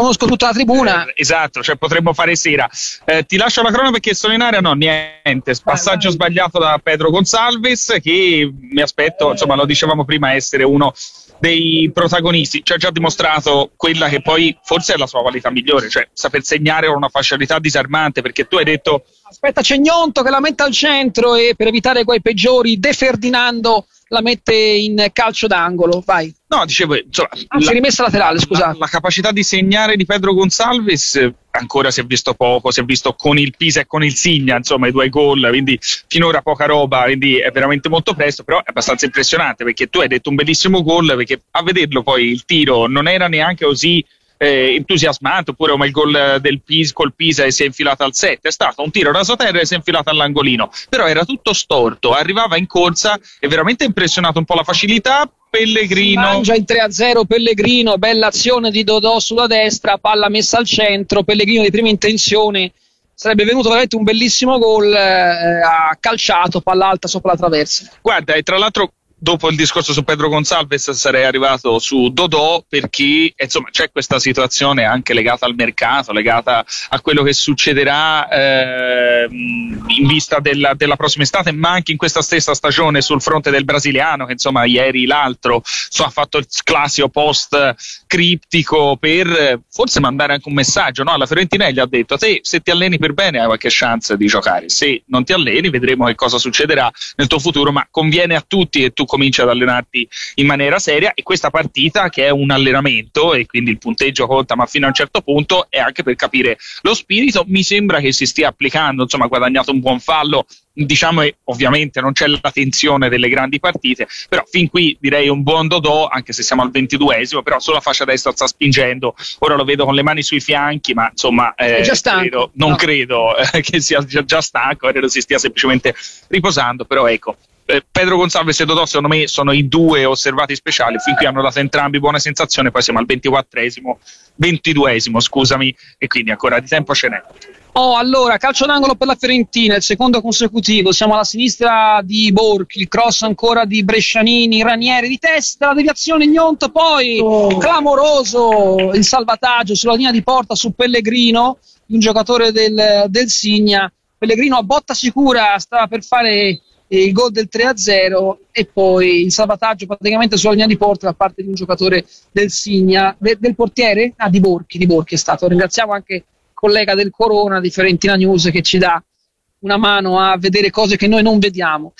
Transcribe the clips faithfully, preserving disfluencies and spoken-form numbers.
conosco tutta la tribuna. Eh, esatto, cioè potremmo fare sera. Eh, ti lascio la cronaca perché sono in area, no, niente, passaggio vai, vai. sbagliato da Pedro Gonçalves, che mi aspetto, eh. insomma lo dicevamo prima, essere uno dei protagonisti. Ci ha già dimostrato quella che poi forse è la sua qualità migliore, cioè saper segnare con una facilità disarmante, perché tu hai detto aspetta, c'è Gnonto che la mette al centro e per evitare guai peggiori De Ferdinando la mette in calcio d'angolo, vai. No, dicevo, insomma, anzi, la, rimessa laterale, scusate. La, la capacità di segnare di Pedro Gonçalves ancora si è visto poco, si è visto con il Pisa e con il Signa, insomma, i due gol, quindi finora poca roba, quindi è veramente molto presto, però è abbastanza impressionante, perché tu hai detto un bellissimo gol, perché a vederlo poi il tiro non era neanche così Eh, entusiasmato, oppure come il gol del Pisa col Pisa e si è infilato al set, è stato un tiro rasoterra e si è infilato all'angolino, però era tutto storto, arrivava in corsa e veramente impressionato un po' la facilità. Pellegrino si mangia in tre a zero Pellegrino, bella azione di Dodò sulla destra, palla messa al centro, Pellegrino di prima intenzione, sarebbe venuto veramente un bellissimo gol, eh, ha calciato, palla alta sopra la traversa. Guarda, e tra l'altro dopo il discorso su Pedro Gonçalves sarei arrivato su Dodò, perché insomma c'è questa situazione anche legata al mercato, legata a quello che succederà eh, in vista della, della prossima estate, ma anche in questa stessa stagione sul fronte del brasiliano, che insomma ieri l'altro so, ha fatto il classico post criptico per forse mandare anche un messaggio, no? Alla Fiorentina gli ha detto: te se ti alleni per bene hai qualche chance di giocare, se non ti alleni vedremo che cosa succederà nel tuo futuro, ma conviene a tutti che tu comincia ad allenarti in maniera seria, e questa partita, che è un allenamento e quindi il punteggio conta ma fino a un certo punto, è anche per capire lo spirito. Mi sembra che si stia applicando, insomma ha guadagnato un buon fallo, diciamo, e ovviamente non c'è la tensione delle grandi partite, però fin qui direi un buon Dodò, anche se siamo al ventiduesimo, però sulla fascia destra sta spingendo, ora lo vedo con le mani sui fianchi, ma insomma eh, è già stanco. Credo, non no. credo eh, che sia già, già stanco, credo si stia semplicemente riposando, però ecco, Pedro Gonçalves e Dodò secondo me sono i due osservati speciali, fin qui hanno dato entrambi buone sensazioni, poi siamo al ventiquattresimo, ventiduesimo scusami, e quindi ancora di tempo ce n'è. Oh, allora, calcio d'angolo per la Fiorentina, il secondo consecutivo, siamo alla sinistra di Borchi, il cross ancora di Brescianini, Ranieri di testa, la deviazione Gnonto, poi oh. clamoroso il salvataggio sulla linea di porta su Pellegrino, un giocatore del, del Signa. Pellegrino a botta sicura stava per fare il gol del tre a zero e poi il salvataggio praticamente sulla linea di porta da parte di un giocatore del Signa, de, del portiere? Ah, di Borchi, di Borchi è stato. Ringraziamo anche il collega del Corona di Fiorentina News che ci dà una mano a vedere cose che noi non vediamo.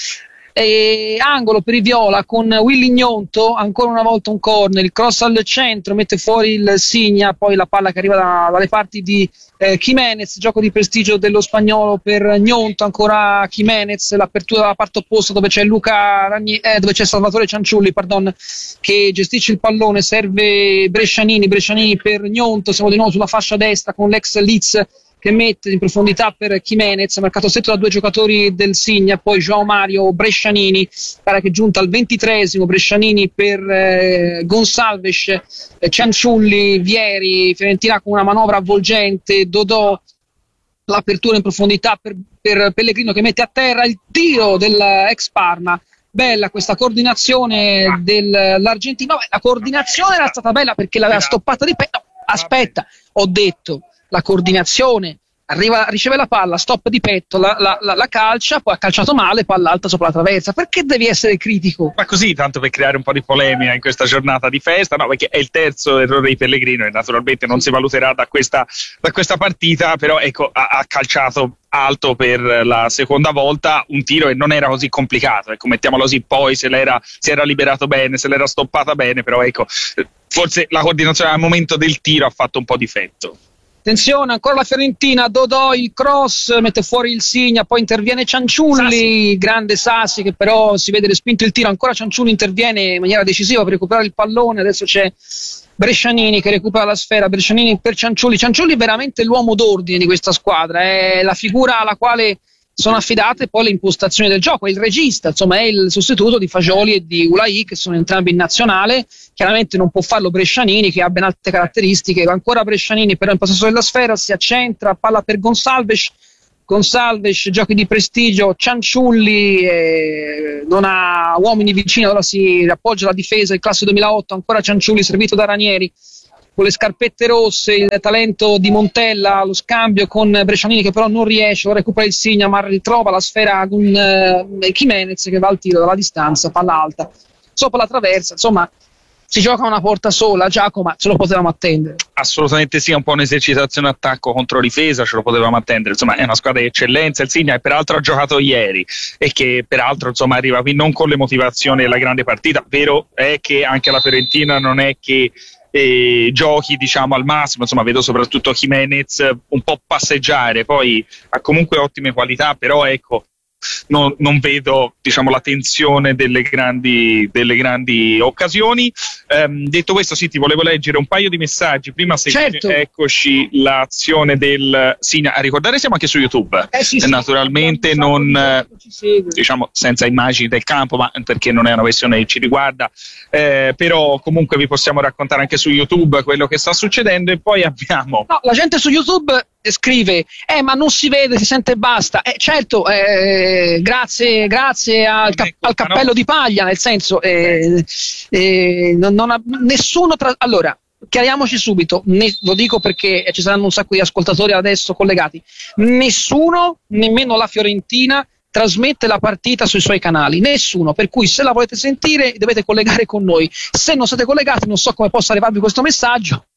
E angolo per i viola con Willy Gnonto, ancora una volta un corner, il cross al centro, mette fuori il Signa, poi la palla che arriva da, dalle parti di eh, Jimenez, gioco di prestigio dello spagnolo per Gnonto, ancora Jimenez, l'apertura dalla parte opposta dove c'è Luca Ragni- eh, dove c'è Salvatore Cianciulli, pardon, che gestisce il pallone, serve Brescianini, Brescianini per Gnonto, siamo di nuovo sulla fascia destra con l'ex Leeds che mette in profondità per Jimenez, marcato stretto da due giocatori del Signa, poi João Mario, Brescianini, gara che è giunta al ventitreesimo, Brescianini per eh, Gonçalves, eh, Cianciulli, Vieri, Fiorentina con una manovra avvolgente, Dodò, l'apertura in profondità per, per Pellegrino che mette a terra il tiro dell'ex Parma. Bella questa coordinazione dell'argentino, la coordinazione era stata bella perché l'aveva stoppata di petto, no, aspetta, ho detto la coordinazione, arriva, riceve la palla, stop di petto, la, la, la, la calcia, poi ha calciato male, palla alta sopra la traversa. Perché devi essere critico? Ma così, tanto per creare un po' di polemica in questa giornata di festa, no, perché è il terzo errore di Pellegrino e naturalmente non si valuterà da questa, da questa partita, però ecco, ha, ha calciato alto per la seconda volta un tiro e non era così complicato, ecco, mettiamolo così, poi se l'era, si era liberato bene, se l'era stoppata bene, però ecco, forse la coordinazione al momento del tiro ha fatto un po' difetto. Attenzione, ancora la Fiorentina, Dodò, il cross, mette fuori il Signa, poi interviene Cianciulli, Sassi. Grande Sassi che però si vede respinto il tiro, ancora Cianciulli interviene in maniera decisiva per recuperare il pallone, adesso c'è Brescianini che recupera la sfera, Brescianini per Cianciulli, Cianciulli è veramente l'uomo d'ordine di questa squadra, è la figura alla quale sono affidate poi le impostazioni del gioco, è il regista, insomma è il sostituto di Fagioli e di Ulai che sono entrambi in nazionale, chiaramente non può farlo Brescianini che ha ben altre caratteristiche, ancora Brescianini però in possesso della sfera, si accentra, palla per Gonçalves, Gonçalves, giochi di prestigio, Cianciulli eh, non ha uomini vicini, allora si appoggia alla difesa, il classe duemilaotto, ancora Cianciulli servito da Ranieri, con le scarpette rosse, il talento di Montella, lo scambio con Brescianini che però non riesce, lo recupera il Signa, ma ritrova la sfera con uh, Jimenez che va al tiro dalla distanza, palla alta, sopra la traversa, insomma si gioca una porta sola, Giacomo, ce lo potevamo attendere. Assolutamente sì, è un po' un'esercitazione attacco contro difesa, ce lo potevamo attendere, insomma è una squadra di eccellenza, il Signa, e peraltro ha giocato ieri e che peraltro insomma arriva qui non con le motivazioni della grande partita. Vero è che anche la Fiorentina non è che eh, giochi diciamo al massimo, insomma vedo soprattutto Jimenez un po' passeggiare, poi ha comunque ottime qualità, però ecco Non, non vedo diciamo la tensione delle grandi, delle grandi occasioni. Um, detto questo, sì, ti volevo leggere un paio di messaggi prima, se certo. Eccoci l'azione del Signa. A ricordare siamo anche su YouTube, eh sì, sì, naturalmente sì, non diciamo senza immagini del campo, ma perché non è una questione che ci riguarda, eh, però comunque vi possiamo raccontare anche su YouTube quello che sta succedendo. E poi abbiamo no, la gente su YouTube scrive eh ma non si vede, si sente e basta. Eh certo, eh, grazie grazie al, cap- al cappello no? di paglia, nel senso eh, eh, non, non ha, nessuno tra- allora chiariamoci subito, ne- lo dico perché ci saranno un sacco di ascoltatori adesso collegati, nessuno, nemmeno la Fiorentina, trasmette la partita sui suoi canali, nessuno, per cui se la volete sentire dovete collegare con noi, se non siete collegati non so come possa arrivarvi questo messaggio,